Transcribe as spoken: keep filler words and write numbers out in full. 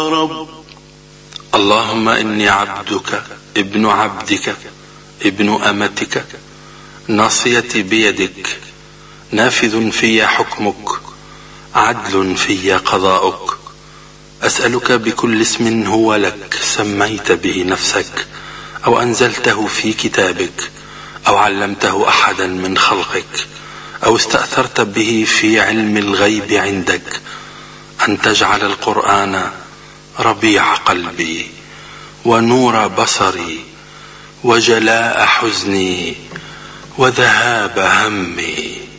رب. اللهم إني عبدك ابن عبدك ابن أمتك، ناصيتي بيدك، نافذ في حكمك، عدل في قضاؤك. أسألك بكل اسم هو لك سميت به نفسك أو أنزلته في كتابك أو علمته أحدا من خلقك أو استأثرت به في علم الغيب عندك، أن تجعل القرآن ربيع قلبي ونور بصري وجلاء حزني وذهاب همي.